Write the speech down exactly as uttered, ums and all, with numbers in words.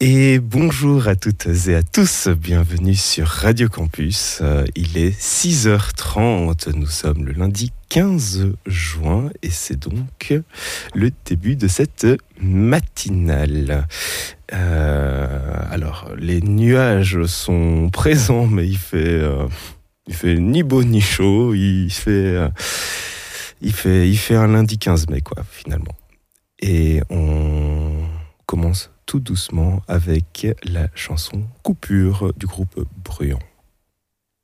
Et bonjour à toutes et à tous, bienvenue sur Radio Campus. Euh, il est six heures trente, nous sommes le lundi quinze juin et c'est donc le début de cette matinale. Euh, alors, les nuages sont présents, mais il fait, euh, il fait ni beau ni chaud, il fait, euh, il fait, il fait un lundi quinze mai, quoi, finalement. Et on commence tout doucement avec la chanson Coupure du groupe Bruant.